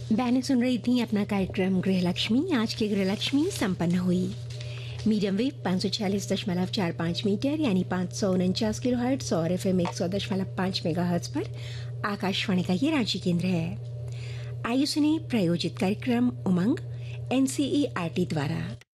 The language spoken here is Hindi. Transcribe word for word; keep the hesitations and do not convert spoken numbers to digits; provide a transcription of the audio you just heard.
बहनें सुन रही थी अपना कार्यक्रम गृहलक्ष्मी। आज की गृहलक्ष्मी संपन्न हुई। मीडियम वेव पाँच सौ छियालीस दशमलव चार पाँच मीटर यानी पाँच सौ उनचास किलो हर्ट्स और एफ एम एक सौ दशमलव पाँच मेगा हर्ट्स पर आकाशवाणी का ये रांची केंद्र है। आइए सुनिए प्रायोजित कार्यक्रम उमंग N C E R T द्वारा।